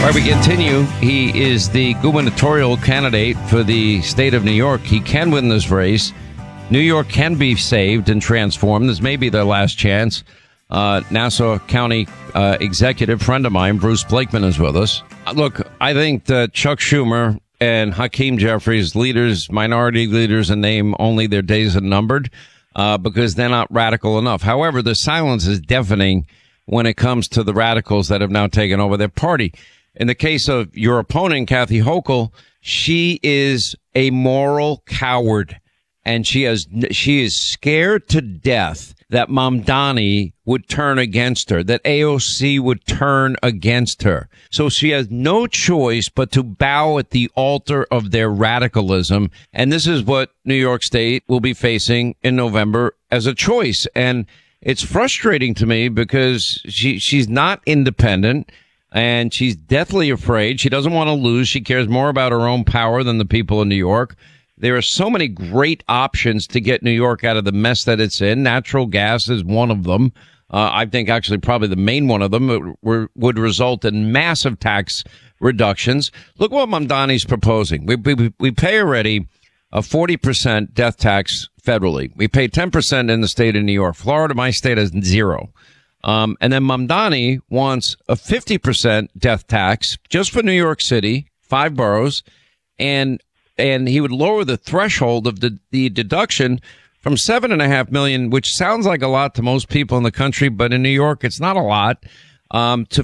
All right, we continue. He is the gubernatorial candidate for the state of New York. He can win this race. New York can be saved and transformed. This may be their last chance. Nassau County executive friend of mine, Bruce Blakeman, is with us. Look, I think that Chuck Schumer and Hakeem Jeffries, leaders, minority leaders, in name only, their days are numbered because they're not radical enough. However, the silence is deafening when it comes to the radicals that have now taken over their party. In the case of your opponent, Kathy Hochul, she is a moral coward, and she is scared to death that Mamdani would turn against her, that AOC would turn against her. So she has no choice but to bow at the altar of their radicalism. And this is what New York State will be facing in November as a choice. And it's frustrating to me because she's not independent. And she's deathly afraid. She doesn't want to lose. She cares more about her own power than the people in New York. There are so many great options to get New York out of the mess that it's in. Natural gas is one of them. I think actually probably the main one of them would result in massive tax reductions. Look what Mamdani's proposing. We pay already a 40% death tax federally. We pay 10% in the state of New York. Florida, my state, has zero. And then Mamdani wants a 50% death tax just for New York City, 5 boroughs, and he would lower the threshold of the deduction from $7.5 million, which sounds like a lot to most people in the country, but in New York it's not a lot, to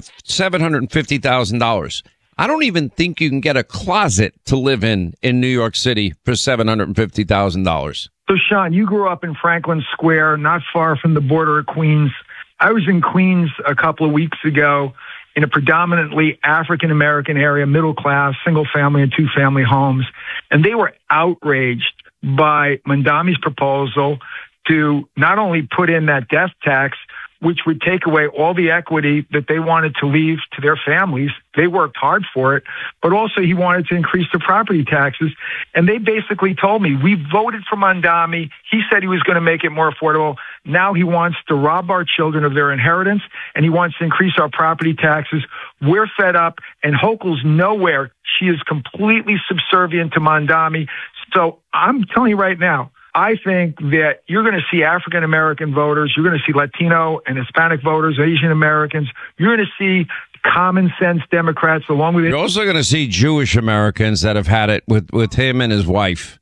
$750,000. I don't even think you can get a closet to live in New York City for $750,000. So, Sean, you grew up in Franklin Square, not far from the border of Queens. I was in Queens a couple of weeks ago in a predominantly African-American area, middle class, single-family and two-family homes, and they were outraged by Mamdani's proposal to not only put in that death tax, which would take away all the equity that they wanted to leave to their families. They worked hard for it, but also he wanted to increase the property taxes. And they basically told me, we voted for Mamdani. He said he was going to make it more affordable. Now he wants to rob our children of their inheritance, and he wants to increase our property taxes. We're fed up, and Hochul's nowhere. She is completely subservient to Mamdani. So I'm telling you right now, I think that you're going to see African-American voters, you're going to see Latino and Hispanic voters, Asian Americans, you're going to see common sense Democrats along with... You're also going to see Jewish Americans that have had it with him and his wife.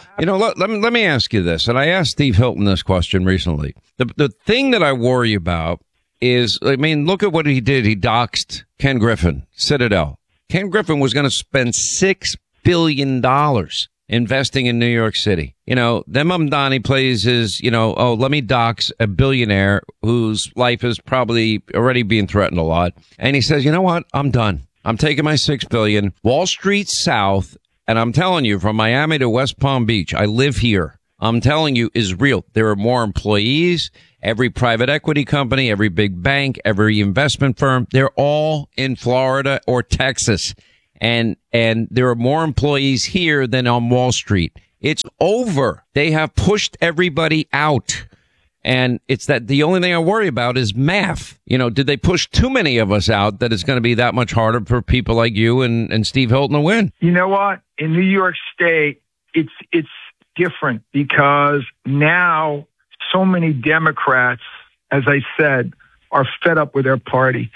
Let me ask you this, and I asked Steve Hilton this question recently. The thing that I worry about is, I mean, look at what he did. He doxed Ken Griffin, Citadel. Ken Griffin was going to spend $6 billion investing in New York City. Then Mamdani plays his, let me dox a billionaire whose life is probably already being threatened a lot. And he says, you know what? I'm done. I'm taking my $6 billion. Wall Street South. And I'm telling you, from Miami to West Palm Beach, I live here. I'm telling you, is real. There are more employees. Every private equity company, every big bank, every investment firm, they're all in Florida or Texas. And there are more employees here than on Wall Street. It's over. They have pushed everybody out. And it's that the only thing I worry about is math. Did they push too many of us out that it's going to be that much harder for people like you and Steve Hilton to win? You know what? In New York State, it's different because now so many Democrats, as I said, are fed up with their party.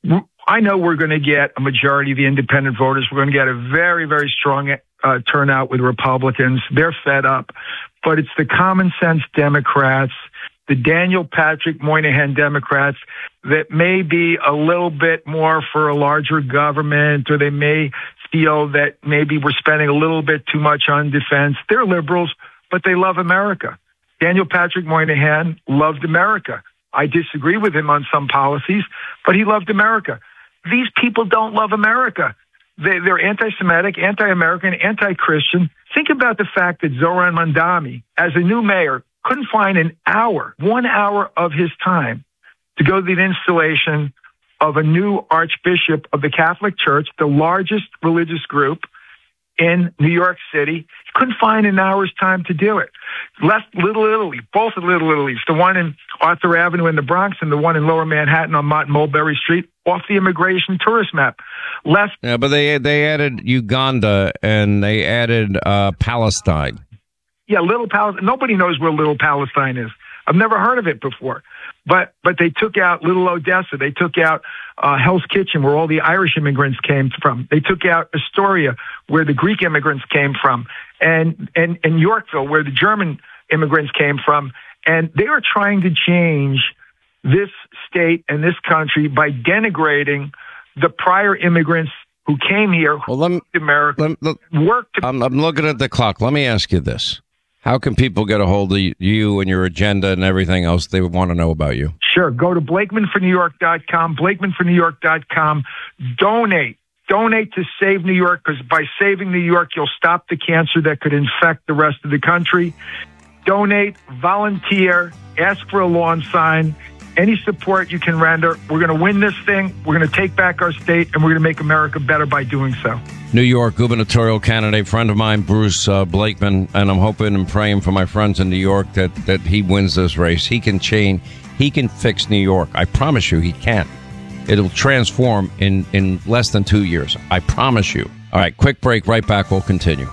I know we're going to get a majority of the independent voters. We're going to get a very, very strong turnout with Republicans. They're fed up. But it's the common sense Democrats, the Daniel Patrick Moynihan Democrats that may be a little bit more for a larger government, or they may feel that maybe we're spending a little bit too much on defense. They're liberals, but they love America. Daniel Patrick Moynihan loved America. I disagree with him on some policies, but he loved America. These people don't love America. They're anti-Semitic, anti-American, anti-Christian. Think about the fact that Zoran Mamdani, as a new mayor, couldn't find 1 hour of his time to go to the installation of a new archbishop of the Catholic Church, the largest religious group in New York City. He couldn't find an hour's time to do it. Left Little Italy, both of Little Italies, the one in Arthur Avenue in the Bronx and the one in Lower Manhattan on Mott and Mulberry Street, off the immigration tourist map. Yeah, but they added Uganda and they added Palestine. Yeah, Little Palestine. Nobody knows where Little Palestine is. I've never heard of it before. But they took out Little Odessa. They took out Hell's Kitchen, where all the Irish immigrants came from. They took out Astoria, where the Greek immigrants came from, and Yorkville, where the German immigrants came from. And they are trying to change this state and this country by denigrating the prior immigrants who came here, America, worked. I'm looking at the clock. Let me ask you this. How can people get a hold of you and your agenda and everything else they would want to know about you? Sure. Go to BlakemanForNewYork.com, BlakemanForNewYork.com. Donate to Save New York, because by saving New York, you'll stop the cancer that could infect the rest of the country. Donate, volunteer, ask for a lawn sign. Any support you can render. We're going to win this thing. We're going to take back our state, and we're going to make America better by doing so. New York gubernatorial candidate, friend of mine, Bruce Blakeman, and I'm hoping and praying for my friends in New York that he wins this race. He can fix New York. I promise you he can. It'll transform in less than 2 years. I promise you. All right, quick break. Right back. We'll continue.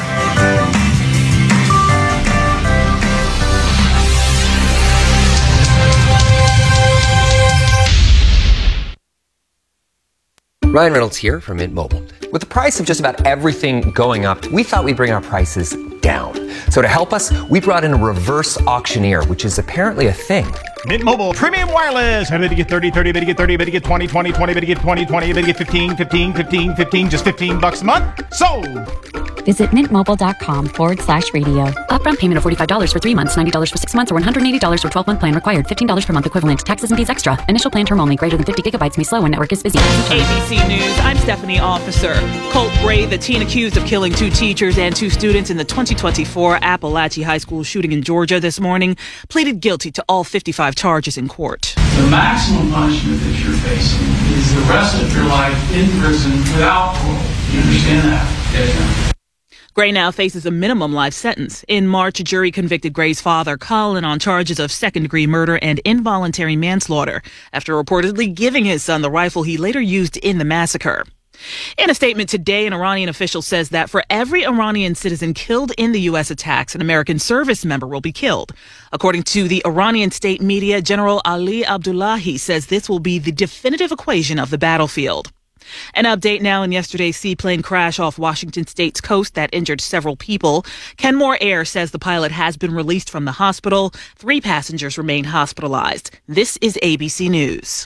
Ryan Reynolds here from Mint Mobile. With the price of just about everything going up, we thought we'd bring our prices down. So to help us, we brought in a reverse auctioneer, which is apparently a thing. Mint Mobile Premium Wireless. How to get 30, 30, to get 30, to get 20, 20, 20, to get 20, 20, to get 15, 15, 15, 15, just $15 a month? Sold! Visit mintmobile.com/radio. Upfront payment of $45 for 3 months, $90 for 6 months, or $180 for 12-month plan required. $15 per month equivalent. Taxes and fees extra. Initial plan term only. Greater than 50 gigabytes may slow when network is busy. ABC News, I'm Stephanie Officer. Colt Bray, the teen accused of killing 2 teachers and 2 students in the 2024 Appalachia High School shooting in Georgia this morning, pleaded guilty to all 55 charges in court. The maximum punishment that you're facing is the rest of your life in prison without parole. You understand that? Yes, ma'am. Gray now faces a minimum life sentence. In March, a jury convicted Gray's father, Colin, on charges of second-degree murder and involuntary manslaughter after reportedly giving his son the rifle he later used in the massacre. In a statement today, an Iranian official says that for every Iranian citizen killed in the U.S. attacks, an American service member will be killed. According to the Iranian state media, General Ali Abdullahi says this will be the definitive equation of the battlefield. An update now in yesterday's seaplane crash off Washington state's coast that injured several people. Kenmore Air says the pilot has been released from the hospital. 3 passengers remain hospitalized. This is ABC News.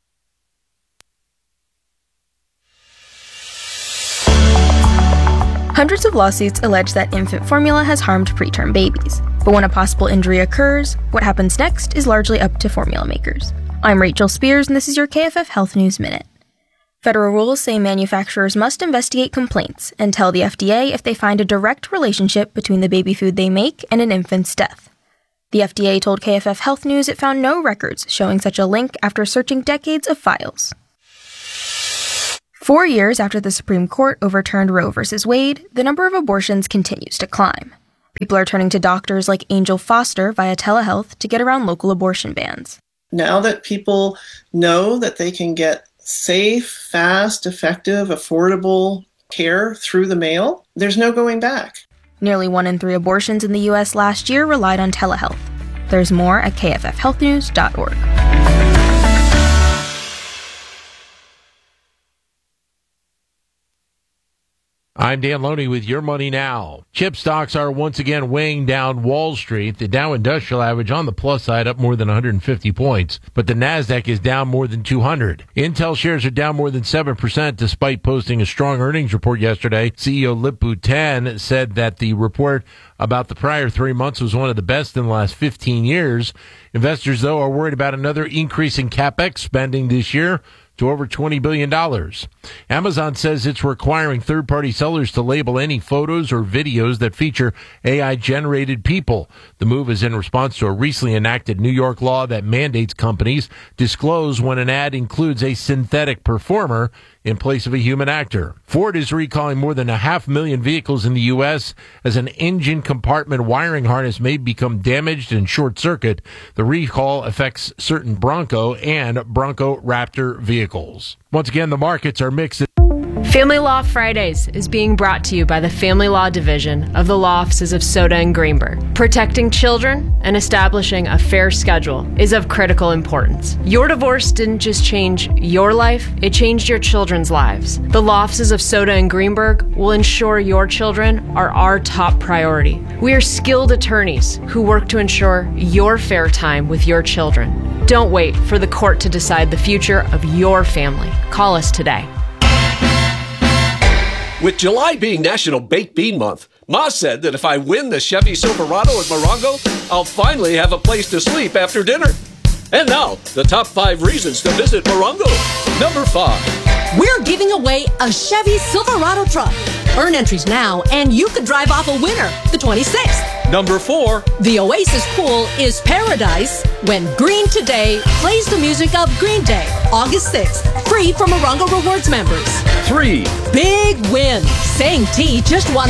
Hundreds of lawsuits allege that infant formula has harmed preterm babies. But when a possible injury occurs, what happens next is largely up to formula makers. I'm Rachel Spears, and this is your KFF Health News Minute. Federal rules say manufacturers must investigate complaints and tell the FDA if they find a direct relationship between the baby food they make and an infant's death. The FDA told KFF Health News it found no records showing such a link after searching decades of files. 4 years after the Supreme Court overturned Roe v. Wade, the number of abortions continues to climb. People are turning to doctors like Angel Foster via telehealth to get around local abortion bans. Now that people know that they can get safe, fast, effective, affordable care through the mail, there's no going back. Nearly 1 in 3 abortions in the U.S. last year relied on telehealth. There's more at kffhealthnews.org. I'm Dan Loney with Your Money Now. Chip stocks are once again weighing down Wall Street. The Dow Industrial Average on the plus side up more than 150 points, but the Nasdaq is down more than 200. Intel shares are down more than 7% despite posting a strong earnings report yesterday. CEO Lip-Bu Tan said that the report about the prior 3 months was one of the best in the last 15 years. Investors, though, are worried about another increase in CapEx spending this year to over $20 billion. Amazon says it's requiring third-party sellers to label any photos or videos that feature AI-generated people. The move is in response to a recently enacted New York law that mandates companies disclose when an ad includes a synthetic performer in place of a human actor. Ford is recalling more than 500,000 vehicles in the U.S. as an engine compartment wiring harness may become damaged and short-circuit. The recall affects certain Bronco and Bronco Raptor vehicles. vehicles. Once again, the markets are mixed. Family Law Fridays is being brought to you by the Family Law Division of the Law Offices of Soda and Greenberg. Protecting children and establishing a fair schedule is of critical importance. Your divorce didn't just change your life, it changed your children's lives. The Law Offices of Soda and Greenberg will ensure your children are our top priority. We are skilled attorneys who work to ensure your fair time with your children. Don't wait for the court to decide the future of your family. Call us today. With July being National Baked Bean Month, Ma said that if I win the Chevy Silverado at Morongo, I'll finally have a place to sleep after dinner. And now, the top 5 reasons to visit Morongo. Number 5. We're giving away a Chevy Silverado truck. Earn entries now, and you could drive off a winner the 26th. Number 4. The Oasis Pool is paradise when Green Today plays the music of Green Day, August 6th, free for Morongo Rewards members. 3. Big win. Sang T just won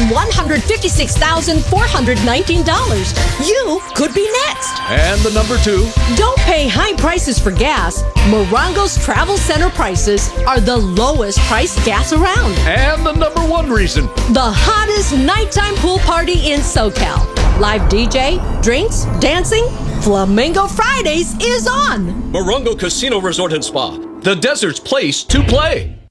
$156,419. You could be next. And the number 2. Don't pay high prices for gas. Morongo's Travel Center prices are the lowest priced gas around. And the number 1 reason. The hottest nighttime pool party in SoCal. Live DJ, drinks, dancing. Flamingo Fridays is on. Morongo Casino Resort and Spa, the desert's place to play.